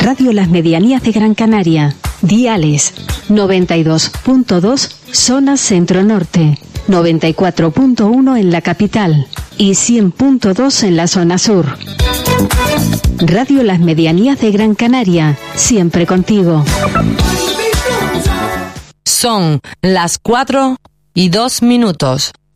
Radio Las Medianías de Gran Canaria. Diales 92.2 zona centro-norte, 94.1 en la capital y 100.2 en la zona sur. Radio Las Medianías de Gran Canaria, siempre contigo. Son las 4:02.